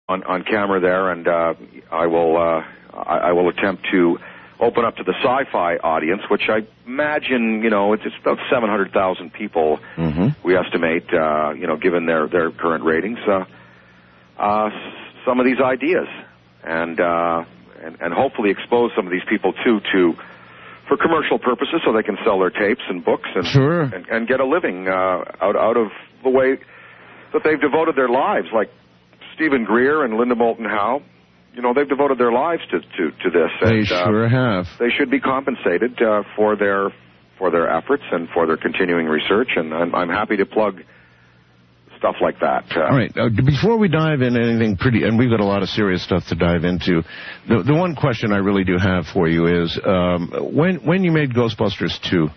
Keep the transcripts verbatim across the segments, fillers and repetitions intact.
on, on camera there, and uh, I will uh, I, I will attempt to open up to the sci-fi audience, which I imagine, you know, it's, it's about seven hundred thousand people, mm-hmm. we estimate, uh, you know, given their, their current ratings, uh, uh, some of these ideas, and, uh, and and hopefully expose some of these people, too, to, for commercial purposes, so they can sell their tapes and books and sure. and, and get a living uh, out, out of the way that they've devoted their lives, like Stephen Greer and Linda Moulton Howe. You know, they've devoted their lives to, to, to this. They and, sure uh, have. They should be compensated uh, for their for their efforts and for their continuing research, and I'm, I'm happy to plug stuff like that. Uh, All right. Uh, before we dive into anything pretty, and we've got a lot of serious stuff to dive into, the, the one question I really do have for you is, um, when, when you made Ghostbusters two,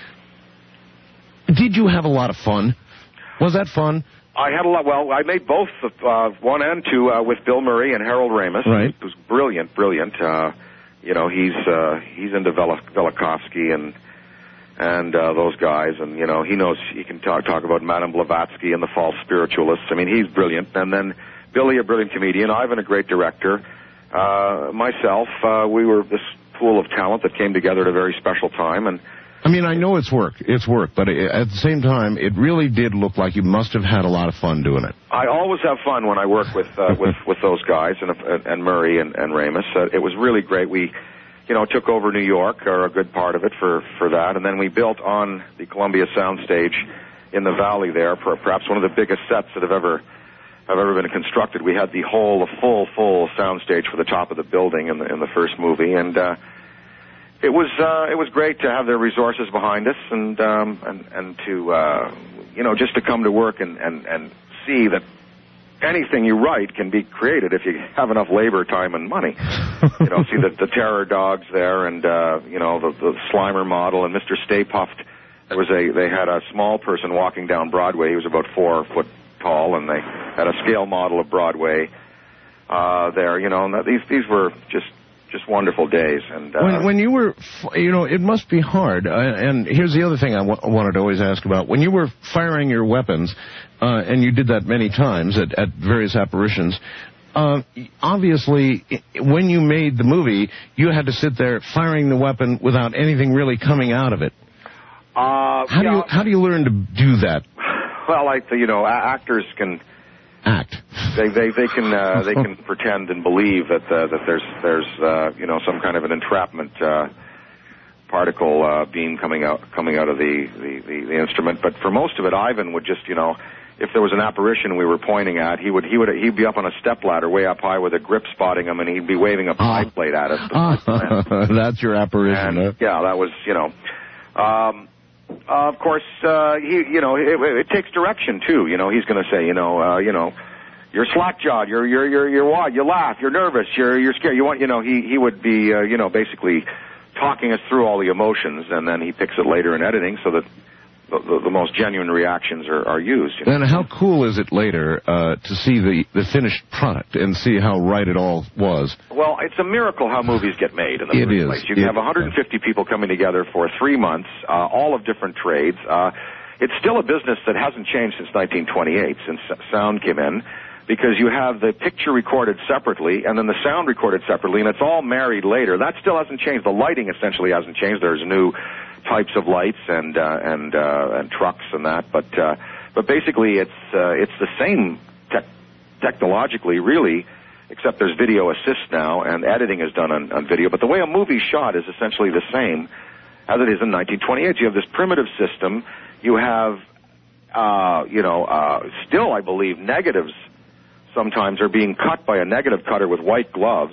did you have a lot of fun? Was that fun? I had a lot. Well, I made both uh, one and two uh, with Bill Murray and Harold Ramis. Right. It was brilliant, brilliant. Uh, you know, he's uh, he's into Vel- Velikovsky and and uh, those guys, and you know, he knows he can talk talk about Madame Blavatsky and the false spiritualists. I mean, he's brilliant. And then Billy, a brilliant comedian. Ivan, a great director. Uh, myself, uh, we were this pool of talent that came together at a very special time, and. I mean, I know it's work. It's work. But at the same time, it really did look like you must have had a lot of fun doing it. I always have fun when I work with uh, with, with those guys and and Murray and, and Ramis. Uh, it was really great. We, you know, took over New York, or a good part of it, for, for that. And then we built on the Columbia Soundstage in the valley there, perhaps one of the biggest sets that have ever have ever been constructed. We had the whole, the full, full soundstage for the top of the building in the, in the first movie. And... Uh, It was uh, it was great to have their resources behind us, and um, and and to uh, you know, just to come to work and, and, and see that anything you write can be created if you have enough labor, time, and money. You know, see the, the terror dogs there, and uh, you know, the, the Slimer model, and Mister Stay Puft. There was a they had a small person walking down Broadway. He was about four foot tall, and they had a scale model of Broadway uh, there. You know, and these these were just. Just wonderful days. And uh, when, when you were, you know, it must be hard. Uh, and here's the other thing I w- wanted to always ask about. When you were firing your weapons, uh, and you did that many times at, at various apparitions, uh, obviously, when you made the movie, you had to sit there firing the weapon without anything really coming out of it. Uh, how yeah. do you how do you learn to do that? Well, like you know, actors can. Act. They they they can uh, they can pretend and believe that uh, that there's there's uh, you know, some kind of an entrapment uh, particle uh, beam coming out coming out of the, the, the, the instrument. But for most of it, Ivan would just, you know, if there was an apparition we were pointing at, he would he would he'd be up on a stepladder way up high with a grip spotting him, and he'd be waving a pie plate at us. That's your apparition. And, huh? Yeah, that was, you know. Um, Uh, of course, uh, he, you know, it, it takes direction too. You know, he's going to say, you know, uh, you know, you're slack-jawed, you're, you're, you're, you're what? You laugh, you're nervous, you're, you're scared. You want, you know, he, he would be, uh, you know, basically talking us through all the emotions, and then he picks it later in editing so that the, the, the most genuine reactions are, are used. You know? And how cool is it later uh, to see the, the finished product and see how right it all was? Well, it's a miracle how movies get made in the it first is. place. You can it, have one hundred fifty people coming together for three months, uh, all of different trades. Uh, it's still a business that hasn't changed since nineteen twenty-eight, since sound came in, because you have the picture recorded separately and then the sound recorded separately, and it's all married later. That still hasn't changed. The lighting essentially hasn't changed. There's new types of lights and uh, and uh, and trucks and that, but uh, but basically it's uh, it's the same te- technologically, really, except there's video assist now and editing is done on, on video. But the way a movie's shot is essentially the same as it is in nineteen twenty-eight. You have this primitive system. You have uh, you know uh, still, I believe, negatives sometimes are being cut by a negative cutter with white gloves.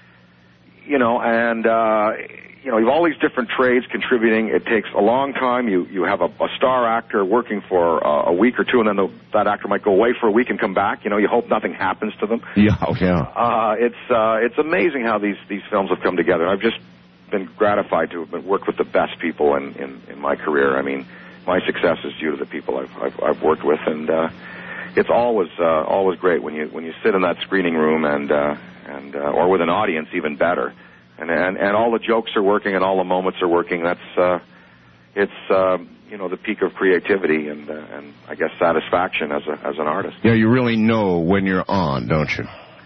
You know, and uh, you know, you have all these different trades contributing. It takes a long time. You you have a, a star actor working for uh, a week or two, and then the, that actor might go away for a week and come back. You know, you hope nothing happens to them. Yeah, yeah. Uh, it's uh, it's amazing how these, these films have come together. I've just been gratified to have been, worked with the best people in, in, in my career. I mean, my success is due to the people I've I've, I've worked with, and uh, it's always uh, always great when you when you sit in that screening room and uh, and uh, or with an audience, even better. And, and and all the jokes are working and all the moments are working. That's uh, it's uh, you know, the peak of creativity and uh, and I guess satisfaction as a as an artist. Yeah, you really know when you're on, don't you?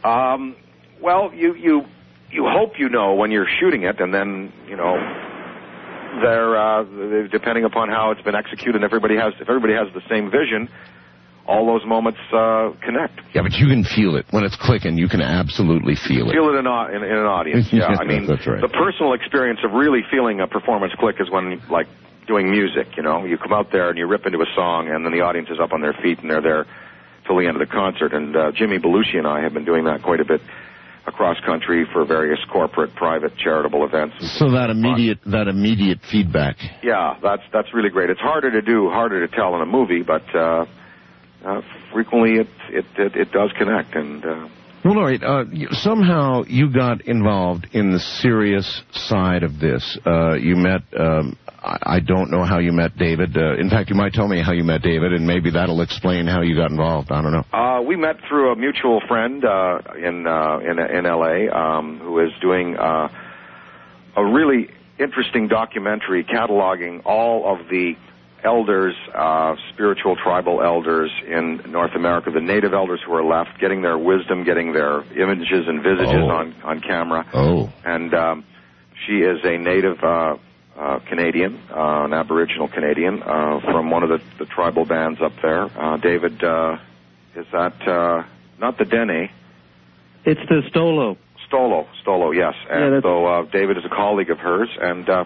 Um, well, you you you hope you know when you're shooting it, and then you know they're uh, depending upon how it's been executed. Everybody has if everybody has the same vision, all those moments uh, connect. Yeah, but you can feel it when it's clicking. You can absolutely feel it. Feel it in, in, in an audience. Yeah, I mean, that's right. The personal experience of really feeling a performance click is when, like, doing music. You know, you come out there and you rip into a song, and then the audience is up on their feet and they're there till the end of the concert. And uh, Jimmy Belushi and I have been doing that quite a bit across country for various corporate, private, charitable events. So that immediate that immediate feedback. Yeah, that's that's really great. It's harder to do, harder to tell in a movie, but uh, uh, frequently it, it it it does connect. And uh, well, all right. Uh, you, somehow you got involved in the serious side of this. Uh, you met. Um, I, I don't know how you met David. Uh, in fact, you might tell me how you met David, and maybe that'll explain how you got involved. I don't know. Uh, we met through a mutual friend uh, in uh, in in L A um, who is doing uh, a really interesting documentary cataloging all of the elders, uh, spiritual tribal elders in North America, the native elders who are left, getting their wisdom, getting their images and visages oh. on, on camera. Oh. And um, she is a native uh, uh, Canadian, uh, an Aboriginal Canadian, uh, from one of the, the tribal bands up there. Uh, David, uh, is that uh, not the Dene? It's the Stolo. Stolo, Stolo, yes. And yeah, so uh, David is a colleague of hers, and uh,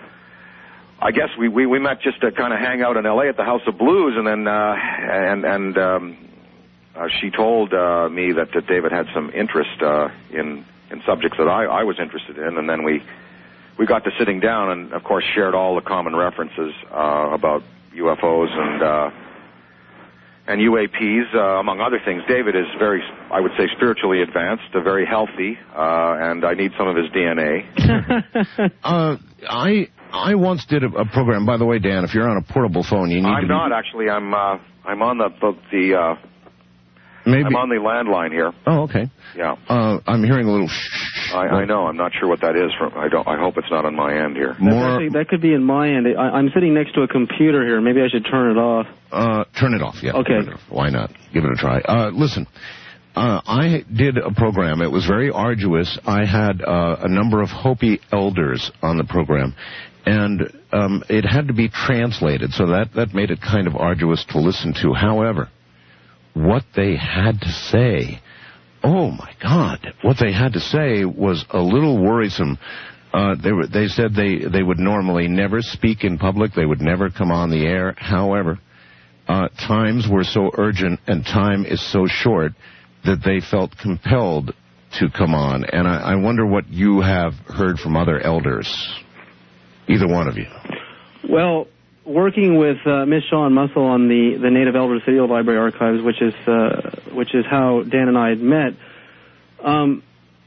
I guess we, we, we met just to kind of hang out in L A at the House of Blues, and then uh, and and um, uh, she told uh, me that, that David had some interest uh, in in subjects that I, I was interested in, and then we we got to sitting down, and of course shared all the common references uh, about U F Os and uh, and U A Ps, uh, among other things. David is very, I would say, spiritually advanced, uh, very healthy, uh, and I need some of his D N A. uh, I. I once did a, a program. By the way, Dan, if you're on a portable phone, you need I'm to. I'm not be... actually. I'm. Uh, I'm on the the. the uh, Maybe. I'm on the landline here. Oh, okay. Yeah. Uh, I'm hearing a little. Shh. I, I know. I'm not sure what that is. From. I don't. I hope it's not on my end here. More. Actually, that could be in my end. I, I'm sitting next to a computer here. Maybe I should turn it off. Uh, turn it off. Yeah. Okay. It off. Why not? Give it a try. Uh, listen. Uh, I did a program. It was very arduous. I had uh, a number of Hopi elders on the program, and um, it had to be translated, so that, that made it kind of arduous to listen to. However, what they had to say, oh my God, what they had to say was a little worrisome. Uh, they were, they said they, they would normally never speak in public. They would never come on the air. However, uh, times were so urgent and time is so short that they felt compelled to come on. And I, I wonder what you have heard from other elders, either one of you. Well, working with uh, Miz Sean Muscle on the, the Native Elders Video Library Archives, which is uh, which is how Dan and I had met, um,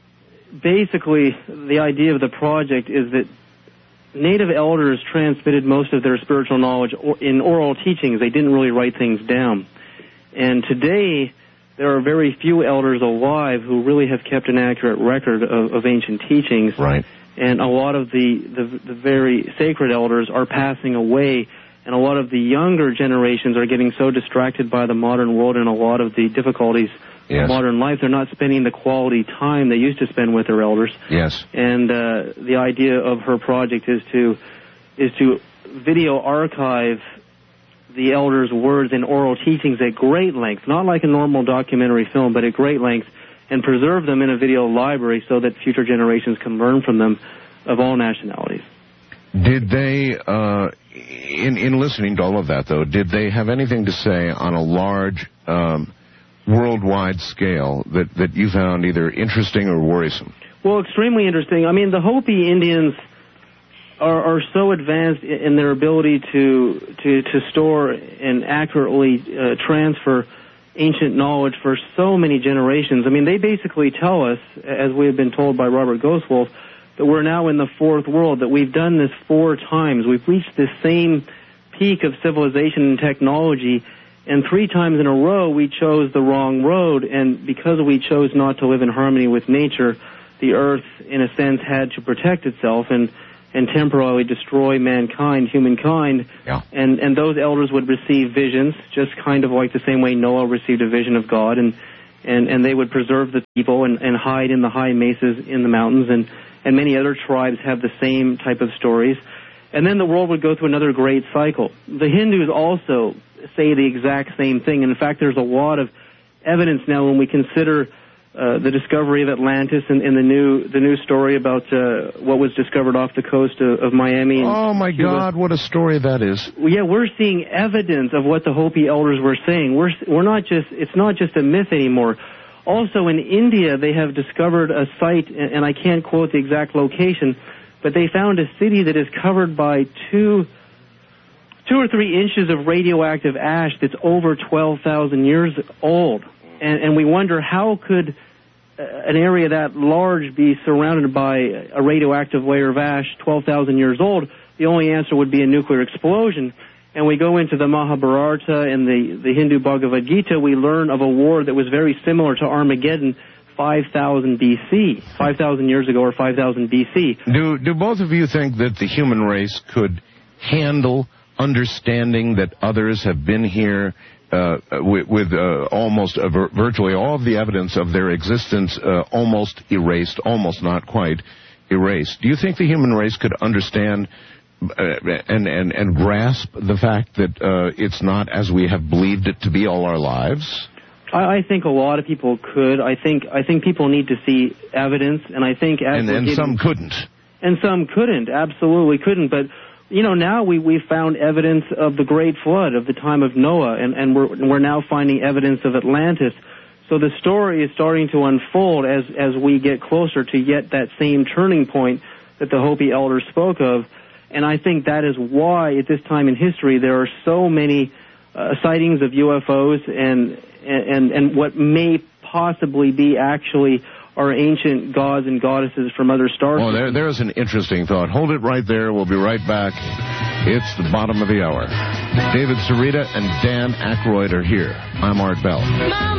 basically the idea of the project is that Native elders transmitted most of their spiritual knowledge in oral teachings. They didn't really write things down. And today, there are very few elders alive who really have kept an accurate record of, of ancient teachings. Right. And a lot of the, the, the very sacred elders are passing away, and a lot of the younger generations are getting so distracted by the modern world and a lot of the difficulties yes. of modern life, they're not spending the quality time they used to spend with their elders. Yes. And uh, the idea of her project is to is to video archive the elders' words and oral teachings at great length, not like a normal documentary film, but at great length, and preserve them in a video library so that future generations can learn from them of all nationalities. Did they, uh, in, in listening to all of that, though, did they have anything to say on a large um, worldwide scale that, that you found either interesting or worrisome? Well, extremely interesting. I mean, the Hopi Indians are, are so advanced in their ability to to, to store and accurately uh, transfer ancient knowledge for so many generations. I mean, they basically tell us, as we have been told by Robert Ghostwolf, that we're now in the fourth world, that we've done this four times. We've reached this same peak of civilization and technology, and three times in a row we chose the wrong road, and because we chose not to live in harmony with nature, the earth, in a sense, had to protect itself and and temporarily destroy mankind, humankind, yeah. and, and those elders would receive visions, just kind of like the same way Noah received a vision of God, and, and, and they would preserve the people and, and hide in the high mesas in the mountains, and, and many other tribes have the same type of stories. And then the world would go through another great cycle. The Hindus also say the exact same thing. And in fact, there's a lot of evidence now when we consider uh, the discovery of Atlantis and, and the new the new story about uh, what was discovered off the coast of, of Miami. And oh my Cuba. God, what a story that is! Yeah, we're seeing evidence of what the Hopi elders were saying. We're we're not just it's not just a myth anymore. Also in India, they have discovered a site, and I can't quote the exact location, but they found a city that is covered by two. Two or three inches of radioactive ash that's over twelve thousand years old. And, and we wonder how could uh, an area that large be surrounded by a radioactive layer of ash twelve thousand years old? The only answer would be a nuclear explosion. And we go into the Mahabharata and the, the Hindu Bhagavad Gita, we learn of a war that was very similar to Armageddon five thousand B C, five thousand years ago or five thousand B C. Do, do both of you think that the human race could handle understanding that others have been here uh, with, with uh, almost uh, vir- virtually all of the evidence of their existence uh, almost erased, almost not quite erased? Do you think the human race could understand uh, and, and, and grasp the fact that uh, it's not as we have believed it to be all our lives? I, I think a lot of people could. I think I think people need to see evidence, and I think as and, we're and getting, some couldn't, and some couldn't, absolutely couldn't, but. You know, now we, we found evidence of the Great Flood, of the time of Noah, and, and we're, we're now finding evidence of Atlantis. So the story is starting to unfold as, as we get closer to yet that same turning point that the Hopi elders spoke of. And I think that is why, at this time in history, there are so many uh, sightings of U F Os and, and, and what may possibly be actually are ancient gods and goddesses from other stars. Oh, there, there's an interesting thought. Hold it right there. We'll be right back. It's the bottom of the hour. David Sereda and Dan Aykroyd are here. I'm Art Bell. Mom.